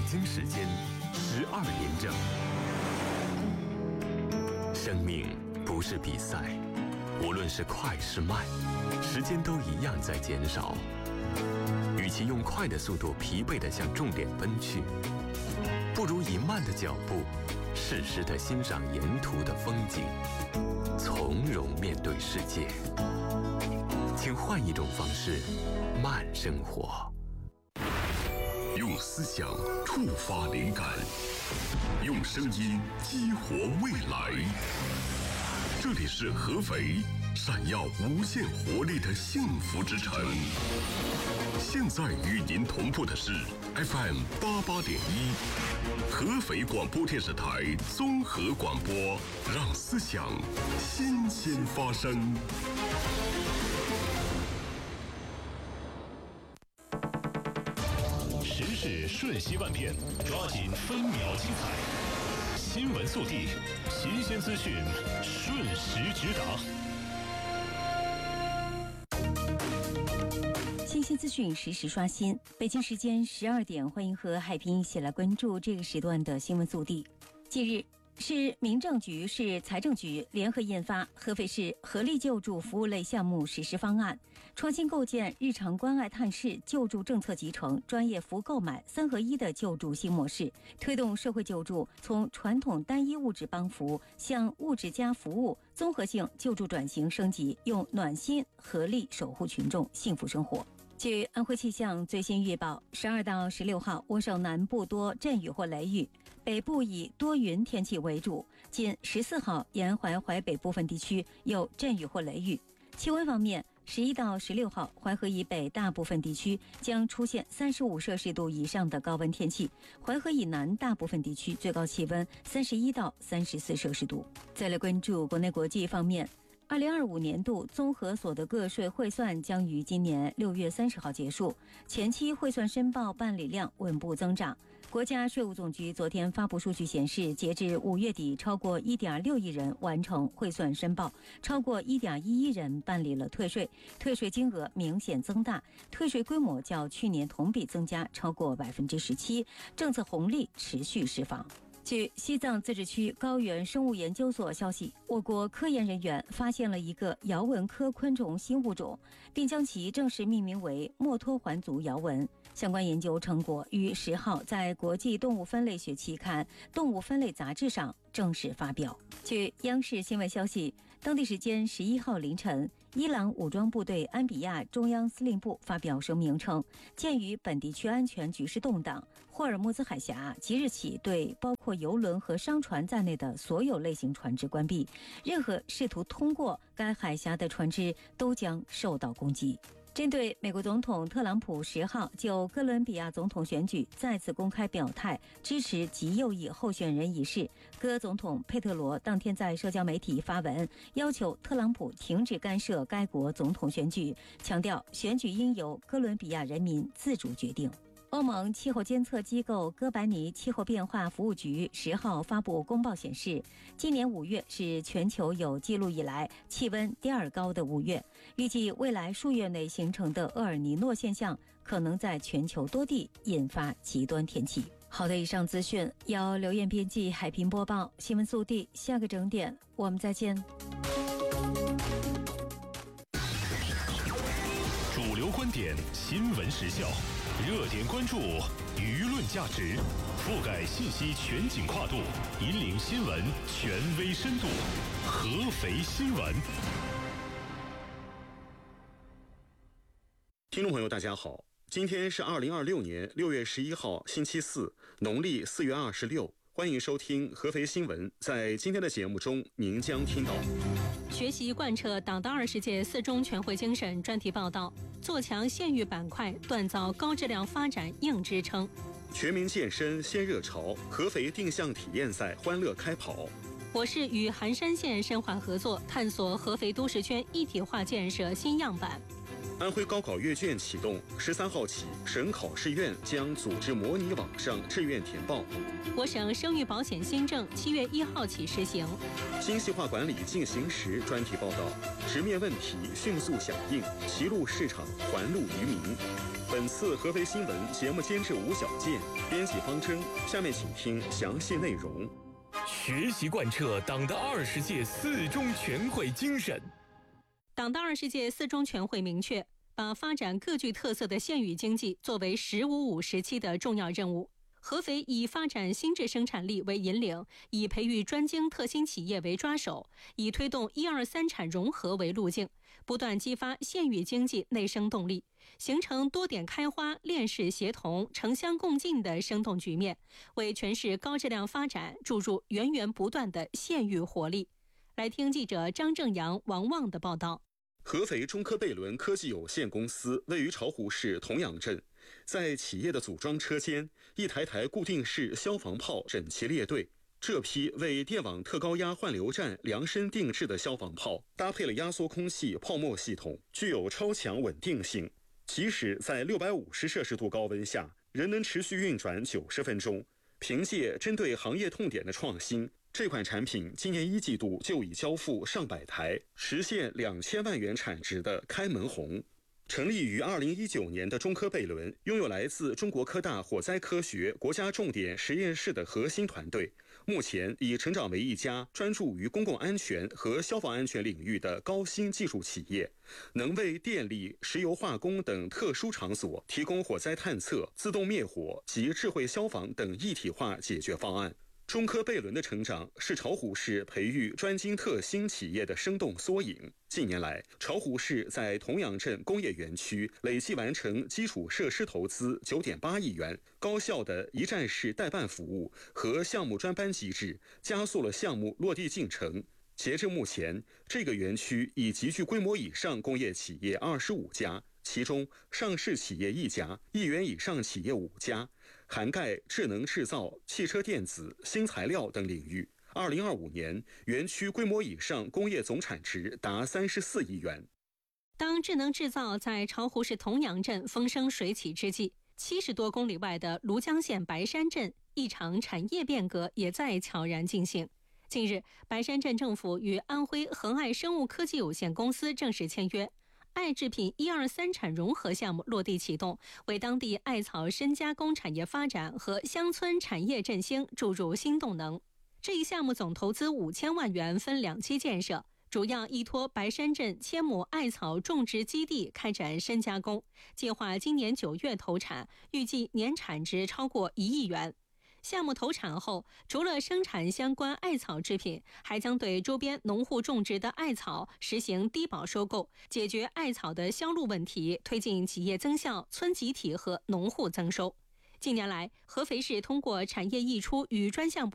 京时间12点整。生命不是比赛，无论是快是慢，时间都一样在减少。与其用快的速度疲惫地向重点奔去，不如以慢的脚步，适时地欣赏沿途的风景，从容面对世界。请换一种方式，慢生活。 用思想触发灵感，用声音激活未来。这里是合肥闪耀无限活力的幸福之城。现在与您同步的是 FM 88.1，合肥广播电视台综合广播，让思想新鲜发生。 时事瞬息万变，抓紧分秒精彩。新闻速递，新鲜资讯，瞬时直达。 新鲜资讯实时刷新。北京时间12点，欢迎和海平一起来关注这个时段的新闻速递。近日，市民政局、市财政局联合印发《合肥市合力救助服务类项目实施方案》，创新构建日常关爱探视、救助政策集成、专业服务购买3合1的救助新模式，推动社会救助从传统单一物质帮扶向物质加服务综合性救助转型升级，用暖心合力守护群众幸福生活。据安徽气象最新预报，12到16号，我省南部多阵雨或雷雨，北部以多云天气为主。近14号，沿淮淮北部分地区有阵雨或雷雨。气温方面，11到16号，淮河以北大部分地区将出现35摄氏度以上的高温天气，淮河以南大部分地区最高气温31到34摄氏度。再来关注国内国际方面。2025年度综合所得个税汇算将于今年6月30号结束，前期汇算申报办理量稳步增长。国家税务总局昨天发布数据显示，截至5月底，超过1.6亿人完成汇算申报，超过1.1亿人办理了退税，退税金额明显增大，退税规模较去年同比增加超过17%，政策红利持续释放。据西藏自治区高原生物研究所消息，我国科研人员发现了一个摇纹科昆虫新物种，并将其正式命名为墨脱环族摇纹。相关研究成果于10号在国际动物分类学期刊《动物分类杂志》上正式发表。据央视新闻消息，当地时间11号凌晨，伊朗武装部队安比亚中央司令部发表声明称，鉴于本地区安全局势动荡，霍尔木兹海峡即日起对包括邮轮和商船在内的所有类型船只关闭，任何试图通过该海峡的船只都将受到攻击。针对美国总统特朗普10号就哥伦比亚总统选举再次公开表态支持极右翼候选人一事，哥总统佩特罗当天在社交媒体发文，要求特朗普停止干涉该国总统选举，强调选举应由哥伦比亚人民自主决定。欧盟气候监测机构哥白尼气候变化服务局10号发布公报显示，今年5月是全球有记录以来气温第2高的5月，预计未来数月内形成的厄尔尼诺现象可能在全球多地引发极端天气。好的，以上资讯由刘艳编辑，海平播报。新闻速递，下个整点我们再见。 主流观点，新闻时效，热点关注，舆论价值，覆盖信息全景跨度，引领新闻权威深度。合肥新闻。 听众朋友大家好，今天是2026年6月11号星期四，农历4月26，欢迎收听合肥新闻。在今天的节目中，您将听到学习贯彻党的20届4中全会精神专题报道，做强县域板块，锻造高质量发展硬支撑。 全民健身先热潮，合肥定向体验赛欢乐开跑。 我市与含山县深化合作，探索合肥都市圈一体化建设新样板。 安徽高考阅卷启动，13号起，省考试院将组织模拟网上志愿填报。 我省生育保险新政7月1号起实行。 精细化管理进行时专题报道，直面问题迅速响应，齐路市场还路于民。 本次合肥新闻节目监制吴小健，编辑方征。下面请听详细内容。 学习贯彻党的20届四中全会精神。 党的20届四中全会明确，把发展各具特色的县域经济作为“15+5”时期的重要任务。合肥以发展新质生产力为引领，以培育专精特新企业为抓手，以推动1、2、3产融合为路径，不断激发县域经济内生动力，形成多点开花、链式协同、城乡共进的生动局面，为全市高质量发展注入源源不断的县域活力。来听记者张正阳、王旺的报道。 合肥中科贝伦科技有限公司位于巢湖市同阳镇，在企业的组装车间，一台台固定式消防炮整齐列队。这批为电网特高压换流站量身定制的消防炮，搭配了压缩空气泡沫系统，具有超强稳定性，即使在650摄氏度高温下，仍能持续运转90分钟。凭借针对行业痛点的创新，这款产品今年1季度就已交付上百台，实现2000万元产值的开门红。成立于2019年的中科贝伦，拥有来自中国科大火灾科学国家重点实验室的核心团队，目前已成长为一家专注于公共安全和消防安全领域的高新技术企业，能为电力、石油化工等特殊场所提供火灾探测、自动灭火及智慧消防等一体化解决方案。中科贝伦的成长是巢湖市培育专精特新企业的生动缩影。近年来，巢湖市在同阳镇工业园区累计完成基础设施投资9.8亿元，高效的一站式代办服务和项目专班机制，加速了项目落地进程。截至目前，这个园区已集聚规模以上工业企业25家，其中上市企业1家，1元以上企业5家，涵盖智能制造、汽车电子、新材料等领域。2025年，园区规模以上工业总产值达34亿元。 当智能制造在巢湖市同阳镇风生水起之际，70多公里外的庐江县白山镇，一场产业变革也在悄然进行。近日，白山镇政府与安徽恒爱生物科技有限公司正式签约，艾制品1、2、3产融合项目落地启动，为当地艾草深加工产业发展和乡村产业振兴注入新动能。这一项目总投资5000万元，分2期建设，主要依托白山镇1000亩艾草种植基地开展深加工，计划今年9月投产，预计年产值超过1亿元。项目投产后，除了生产相关艾草制品，还将对周边农户种植的艾草实行低保收购，解决艾草的销路问题，推进企业增效、村集体和农户增收。近年来，合肥市通过产业溢出与专项